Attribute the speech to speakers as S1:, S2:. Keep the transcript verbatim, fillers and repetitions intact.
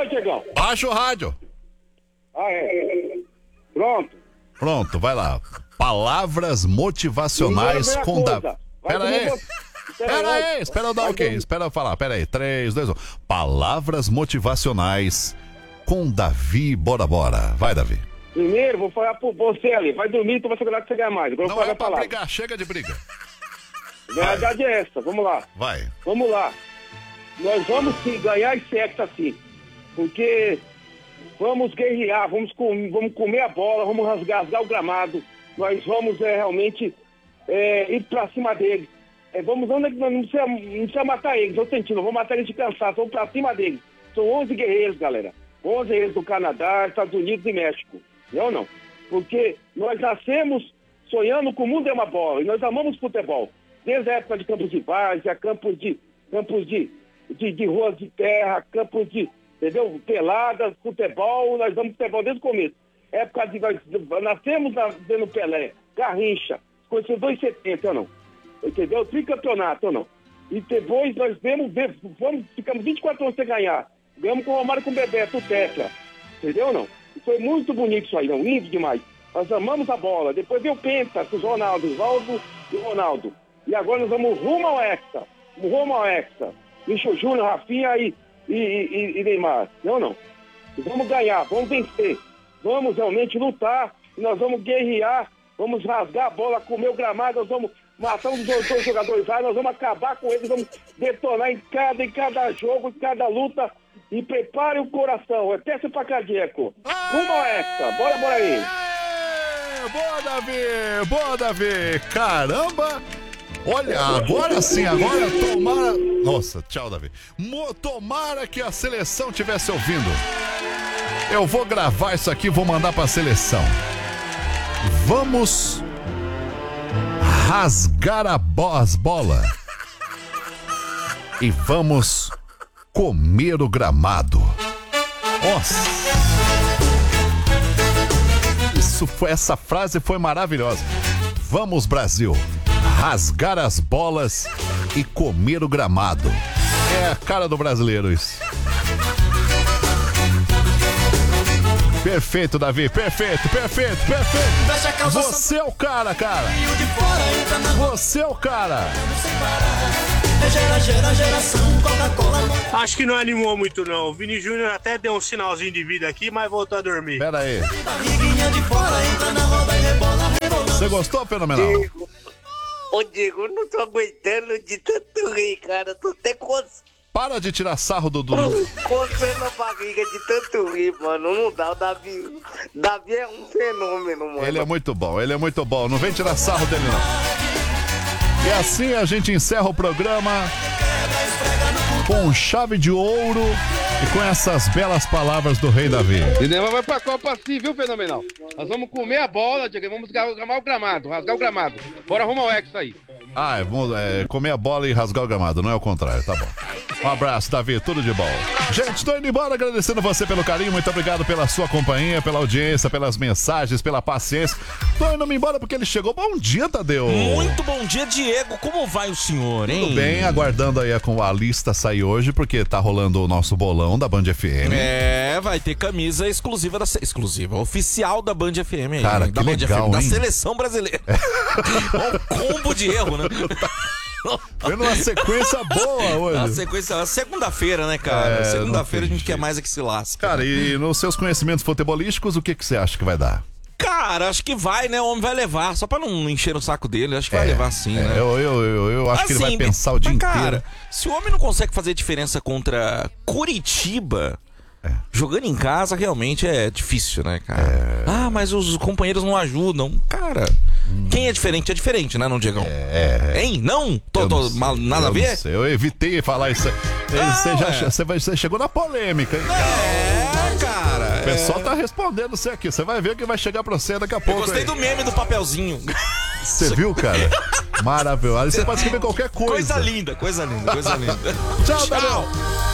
S1: Oi, Diegão.
S2: Baixa o rádio.
S1: Ah, é. Pronto.
S2: Pronto, vai lá. Palavras motivacionais com Davi. Pera aí. Pera aí, espera eu dar o quê? Espera eu falar, pera aí. três, dois, um. Palavras motivacionais com Davi Bora Bora. Vai, Davi.
S1: Primeiro, vou falar por você ali. Vai dormir, tu vai segurar que você ganha mais. Agora eu
S2: Não
S1: vou falar
S2: é
S1: a
S2: pra
S1: palavra.
S2: brigar, chega de briga.
S1: A verdade é essa, vamos lá.
S2: Vai.
S1: Vamos lá. Nós vamos sim ganhar esse hexa sim. Porque vamos guerrear, vamos, com, vamos comer a bola, vamos rasgar, rasgar o gramado. Nós vamos é, realmente é, ir pra cima deles. É, vamos, não, não, precisa, não precisa matar eles, eu sentindo, vamos matar eles de cansaço, vamos pra cima deles. São onze guerreiros, galera. onze guerreiros do Canadá, Estados Unidos e México. Não, não. Porque nós nascemos sonhando que o mundo é uma bola e nós amamos futebol. Desde a época de campos de várzea, campos de campos de, de, de ruas de terra, campos de, entendeu? Peladas, futebol, nós damos futebol desde o começo. Época de nós nascemos vendo Pelé, Garrincha, conheceu dois e setenta, ou não? Entendeu? Tricampeonato, ou não? E depois nós vemos, vamos, ficamos vinte e quatro anos sem ganhar. Ganhamos com o Romário e com o Bebeto, o Tetra. Entendeu ou não? E foi muito bonito isso aí, não? Lindo demais. Nós amamos a bola. Depois veio o Penta, com os Ronaldo, os Valdo e o Ronaldo. E agora nós vamos rumo ao Hexa. Rumo ao Hexa. Michel Júnior, Rafinha e, e, e, e Neymar. Não, não. Vamos ganhar, vamos vencer. Vamos realmente lutar. E nós vamos guerrear. Vamos rasgar a bola, comer o gramado. Nós vamos matar um dos dois jogadores lá. Nós vamos acabar com eles. Vamos detonar em cada, em cada jogo, em cada luta. E prepare o coração. É teste pra cardíaco. Rumo ao Hexa. Bora, bora aí.
S2: Boa, Davi! Boa, Davi! Caramba! Olha, agora sim, agora tomara... Nossa, tchau, Davi. Mo, tomara que a seleção estivesse ouvindo. Eu vou gravar isso aqui e vou mandar pra seleção. Vamos rasgar a bo- as bolas e vamos comer o gramado. Nossa! Isso foi, essa frase foi maravilhosa. Vamos, Brasil! Rasgar as bolas e comer o gramado. É a cara do brasileiro isso. Perfeito, Davi. Perfeito, perfeito, perfeito. Você é o cara, cara. Você é o cara.
S3: Acho que não animou muito não. O Vini Júnior até deu um sinalzinho de vida aqui, mas voltou a dormir.
S2: Pera aí. Você gostou, Fenomenal?
S4: Diego. Ô, Diego, eu não tô aguentando de tanto rir, cara. Tô até coçando.
S2: Para de tirar sarro do Dudu.
S4: Coçando a barriga de tanto rir, mano. Não dá, o Davi. Davi é um fenômeno, mano.
S2: Ele é muito bom, ele é muito bom. Não vem tirar sarro dele, não. E assim a gente encerra o programa com chave de ouro e com essas belas palavras do Rei Davi.
S5: Cinema vai pra Copa sim, viu, Fenomenal? Nós vamos comer a bola, Diego, vamos rasgar o gramado, rasgar o gramado. Bora arrumar o Hexa aí.
S2: Ah, é, vamos, é, comer a bola e rasgar o gramado, não é o contrário, tá bom. Um abraço, Davi, tudo de bom. Gente, tô indo embora agradecendo você pelo carinho, muito obrigado pela sua companhia, pela audiência, pelas mensagens, pela paciência. Tô indo me embora porque ele chegou. Bom dia, Tadeu.
S6: Muito bom dia, Diego. Como vai o senhor, hein?
S2: Tudo bem, aguardando aí com a lista sair hoje, porque tá rolando o nosso bolão da Band F M.
S6: É, vai ter camisa exclusiva da exclusiva, oficial da Band F M aí.
S2: Cara,
S6: da
S2: que
S6: Band
S2: legal,
S6: F M, da
S2: hein?
S6: seleção brasileira. Olha o combo de erro, né?
S2: Vendo uma sequência boa hoje.
S6: A sequência, segunda-feira, né, cara?
S2: É,
S6: segunda-feira a gente
S2: jeito.
S6: quer mais é que se lasca.
S2: Cara, e nos seus conhecimentos futebolísticos, o que que você acha que vai dar?
S6: Cara, acho que vai, né? O homem vai levar, só pra não encher o saco dele, acho que vai
S2: É,
S6: levar sim,
S2: é,
S6: né?
S2: Eu, eu, eu, eu acho que ele vai
S6: Assim,
S2: pensar o dia
S6: mas, cara,
S2: inteiro.
S6: se o homem não consegue fazer diferença contra Curitiba,
S2: É.
S6: jogando em casa realmente é difícil, né, cara?
S2: É.
S6: Ah, mas os companheiros não ajudam. Cara, hum. quem é diferente é diferente, né, não, Diegão?
S2: É.
S6: Hein? Não? Tô,
S2: Eu
S6: tô,
S2: não sei,
S6: mal- nada
S2: eu
S6: a ver?
S2: não sei, eu evitei falar isso.
S6: Ah,
S2: você, já,
S6: é.
S2: você, vai, você chegou na polêmica, hein?
S6: É, cara.
S2: O pessoal tá respondendo você aqui. Você vai ver o que vai chegar pra você daqui a
S6: Eu
S2: pouco.
S6: gostei
S2: aí.
S6: do meme do papelzinho.
S2: Você viu, cara? Maravilhoso. Aí você pode escrever qualquer coisa.
S6: Coisa linda, coisa linda, coisa linda.
S2: Tchau, Daniel.